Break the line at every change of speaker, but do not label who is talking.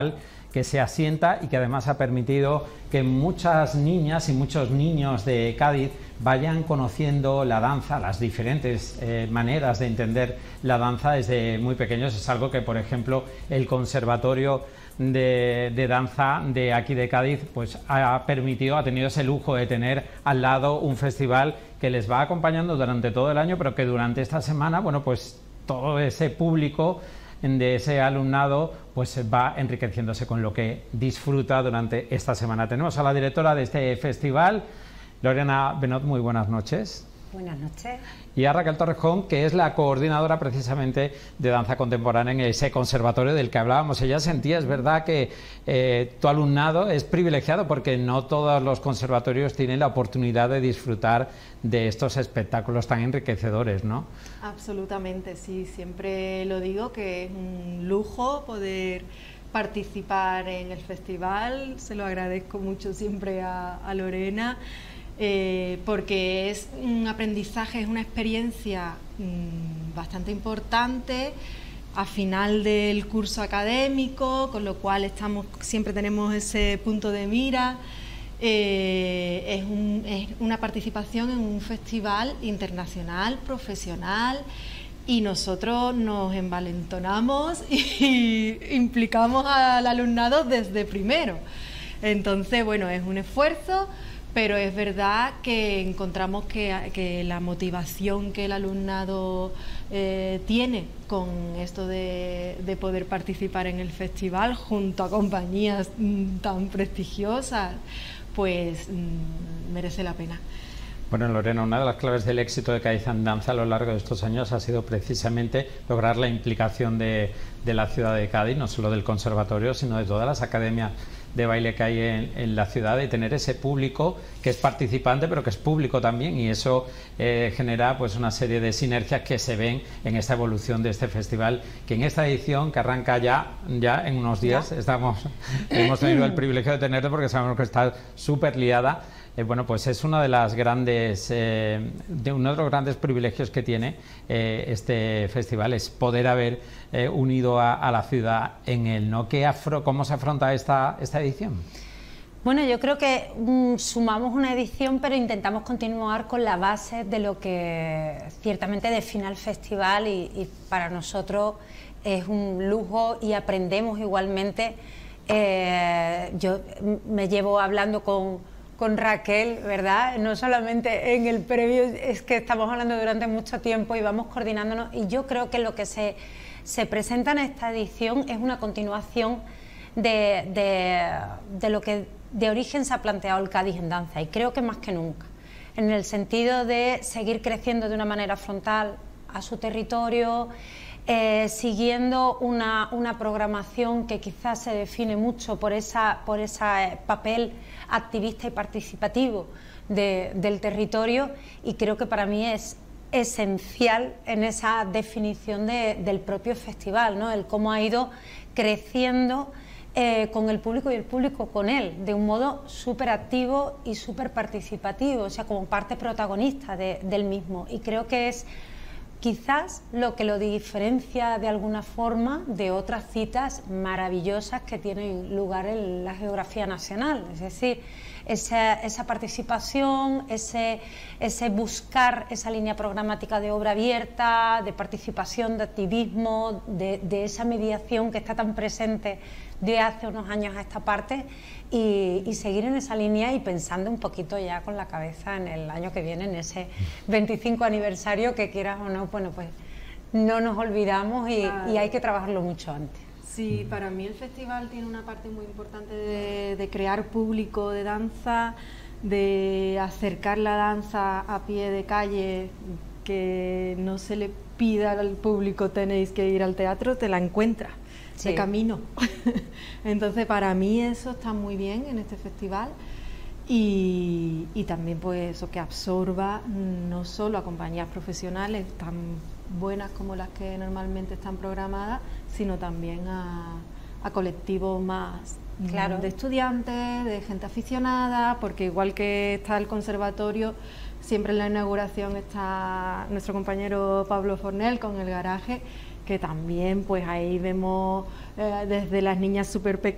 que se asienta y que además ha permitido que muchas niñas y muchos niños de Cádiz vayan conociendo la danza, las diferentes maneras de entender la danza desde muy pequeños. Es algo que, por ejemplo, el Conservatorio de Danza de aquí de Cádiz pues ha tenido ese lujo de tener al lado un festival que les va acompañando durante todo el año, pero que durante esta semana, bueno, pues todo ese público de ese alumnado pues va enriqueciéndose con lo que disfruta durante esta semana. Tenemos a la directora de este festival, Lorena Benot. Muy buenas noches.
Buenas noches.
Y a Raquel Torrejón, que es la coordinadora precisamente de danza contemporánea en ese conservatorio del que hablábamos. Ella sentía, es verdad, que tu alumnado es privilegiado porque no todos los conservatorios tienen la oportunidad de disfrutar de estos espectáculos tan enriquecedores, ¿no?
Absolutamente, sí. Siempre lo digo, que es un lujo poder participar en el festival. Se lo agradezco mucho siempre a Lorena. Porque es un aprendizaje, es una experiencia bastante importante a final del curso académico, con lo cual siempre tenemos ese punto de mira. Es una participación en un festival internacional, profesional, y nosotros nos envalentonamos y implicamos al alumnado desde primero. Entonces, bueno, es un esfuerzo, pero es verdad que encontramos que la motivación que el alumnado tiene con esto de poder participar en el festival junto a compañías tan prestigiosas, pues merece la pena.
Bueno, Lorena, una de las claves del éxito de Cádiz en Danza a lo largo de estos años ha sido precisamente lograr la implicación de la ciudad de Cádiz, no solo del conservatorio, sino de todas las academias de baile que hay en la ciudad, y tener ese público que es participante pero que es público también, y eso genera pues una serie de sinergias que se ven en esta evolución de este festival, que en esta edición que arranca ya en unos días, hemos tenido el privilegio de tenerlo porque sabemos que está súper liada. Bueno, pues es uno de los grandes privilegios que tiene este festival, es poder haber unido a la ciudad en él, ¿no? ¿Cómo se afronta esta edición?
Bueno, yo creo que sumamos una edición, pero intentamos continuar con la base de lo que ciertamente define el festival, y para nosotros es un lujo y aprendemos igualmente. Yo me llevo hablando con Raquel, ¿verdad? No solamente en el previo, es que estamos hablando durante mucho tiempo y vamos coordinándonos, y yo creo que lo que se presenta en esta edición es una continuación de lo que de origen se ha planteado el Cádiz en Danza, y creo que más que nunca, en el sentido de seguir creciendo de una manera frontal a su territorio, siguiendo una programación que quizás se define mucho por ese papel activista y participativo del territorio, y creo que para mí es esencial en esa definición del propio festival, ¿no? El cómo ha ido creciendo con el público y el público con él, de un modo súper activo y súper participativo, o sea, como parte protagonista del mismo, y creo que es quizás lo que lo diferencia de alguna forma de otras citas maravillosas que tienen lugar en la geografía nacional. Es decir, esa participación, ese buscar esa línea programática de obra abierta, de participación, de activismo, de esa mediación que está tan presente de hace unos años a esta parte, y seguir en esa línea y pensando un poquito ya con la cabeza en el año que viene, en ese 25 aniversario que, quieras o no, bueno, pues no nos olvidamos y hay que trabajarlo mucho antes.
Sí, para mí el festival tiene una parte muy importante de crear público de danza, de acercar la danza a pie de calle, que no se le pida al público tenéis que ir al teatro, te la encuentras de camino. Entonces para mí eso está muy bien en este festival, y también pues eso, que absorba no solo a compañías profesionales tan buenas como las que normalmente están programadas, sino también a colectivos más de estudiantes, de gente aficionada, porque igual que está el conservatorio, siempre en la inauguración está nuestro compañero Pablo Fornel con el garaje, que también pues ahí vemos desde las niñas súper